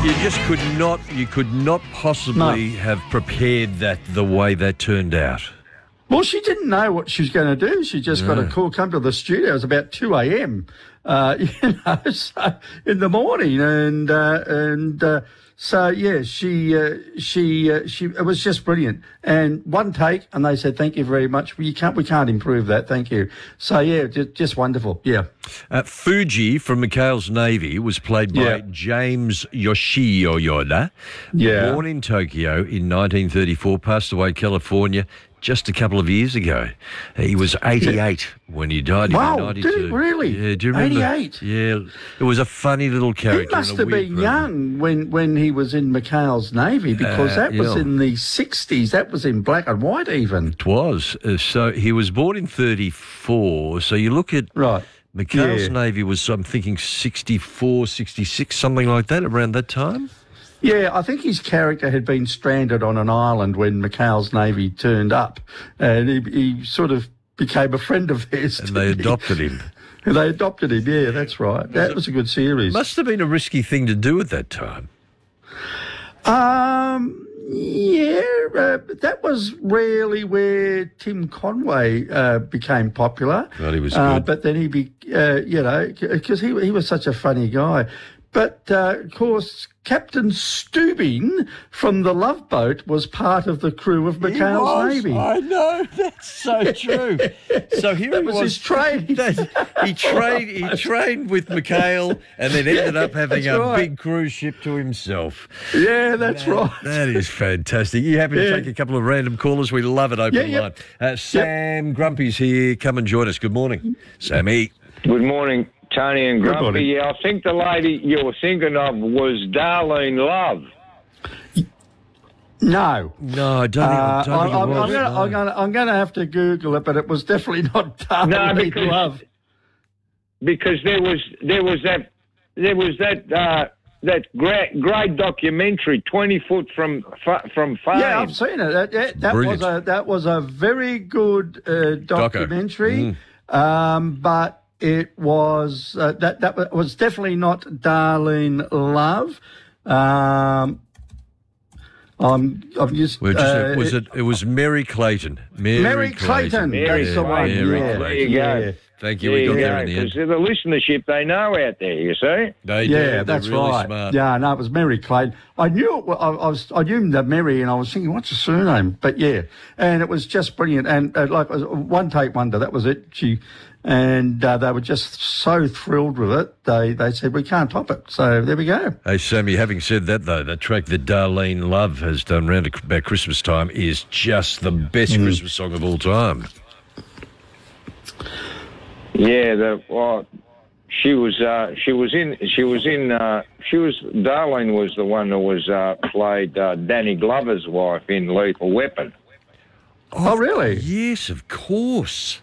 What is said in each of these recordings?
You could not possibly have prepared that the way that turned out. Well, she didn't know what she was going to do. She just got a call, come to the studio. It was about 2 a.m., so in the morning. So, yeah, she it was just brilliant. And one take, and they said, thank you very much. We can't improve that. Thank you. So, yeah, just wonderful. Yeah. Fuji from McHale's Navy was played by James Yoshioyoda. Yeah. Born in Tokyo in 1934, passed away in California just a couple of years ago. He was 88 when he died. Wow, in 92. did he really? Yeah, do you remember? 88? Yeah, it was a funny little character. He must have been young when he was in McHale's Navy, because that was in the 60s. That was in black and white even. It was. So he was born in 34. So you look at... Right. McHale's Navy was, I'm thinking, 64, 66, something like that, around that time? Yeah, I think his character had been stranded on an island when McHale's Navy turned up, and he sort of became a friend of theirs. And they adopted him. And they adopted him, yeah, that's right. That was a good series. Must have been a risky thing to do at that time. That was really where Tim Conway became popular. Thought he was good. But then because he was such a funny guy. But, of course, Captain Steubing from the Love Boat was part of the crew of McHale's Navy. I know, that's so true. So here that was his training. He trained with McHale and then ended up having a big cruise ship to himself. Yeah, that's right. That is fantastic. You happy to take a couple of random callers? We love it, open line. Sam Grumpy's here. Come and join us. Good morning, Sammy. Good morning, Tony and Grumpy. Yeah, I think the lady you were thinking of was Darlene Love. No, I don't think I'm going to have to Google it, but it was definitely not Darlene Love. Because there was that great documentary, 20 Foot from Fame. Yeah, I've seen it. That was a very good documentary, but. It was that was definitely not Darlene Love. It was Mary Clayton. Mary Clayton. That's the one. There you go. Thank you. We got there in the end. Because the listenership they know out there, you see. They do. Yeah, that's really right. Smart. Yeah, no, it was Mary Clayton. I knew it. I knew the Mary, and I was thinking, what's her surname? But yeah, and it was just brilliant. And like one take wonder. That was it. They were just so thrilled with it. They said, we can't top it. So there we go. Hey, Sammy, having said that, though, the track that Darlene Love has done round about Christmas time is just the best Christmas song of all time. Yeah, Darlene was the one that played Danny Glover's wife in Lethal Weapon. Oh, really? Yes, of course.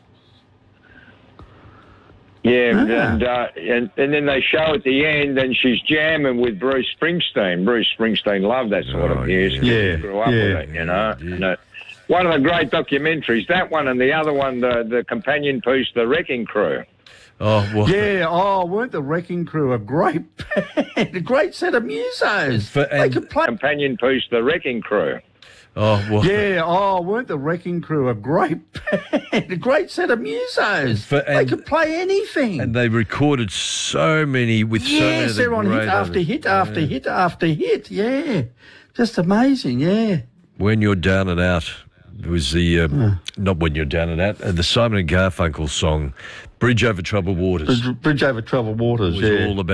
Yeah, and then they show at the end, and she's jamming with Bruce Springsteen. Bruce Springsteen loved that sort of music. Yeah, grew up with it, you know. And, one of the great documentaries, that one, and the other one, the companion piece, The Wrecking Crew. Oh, well. Yeah, weren't the Wrecking Crew a great band, a great set of musos? They could play. Companion piece, The Wrecking Crew. Oh, well. Yeah, weren't the Wrecking Crew a great band, a great set of musos? They could play anything. And they recorded so many with so many. Yes, they're on hit after hit after hit after hit. Yeah, just amazing. Yeah. When You're Down and Out. It was the, not When You're Down and Out, the Simon and Garfunkel song, Bridge Over Troubled Waters. Bridge Over Troubled Waters, It was all about